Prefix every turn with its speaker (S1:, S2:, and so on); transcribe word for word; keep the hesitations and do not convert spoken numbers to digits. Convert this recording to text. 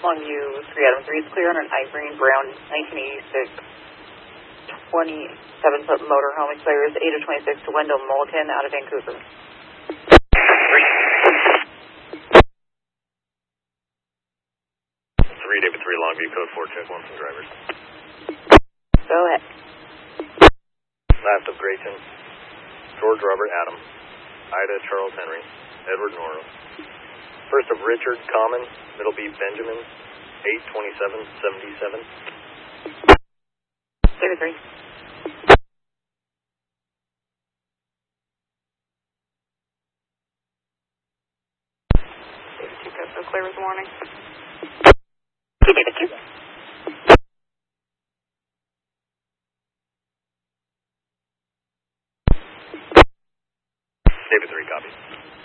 S1: Longview three Adam three is clear on an I-Green Brown nineteen eighty-six twenty-seven foot motorhome. Expires eight of twenty-six to Wendell Mulliken out of Vancouver.
S2: three David three Longview code four check one from drivers.
S1: Go ahead.
S2: Last of Grayson, George Robert Adam, Ida Charles Henry, Edward Norris. First of Richard Common, middle B Benjamin, eight twenty-seven seventy-seven.
S1: David three. David two, go so clear this morning. David two.
S2: David three, copy.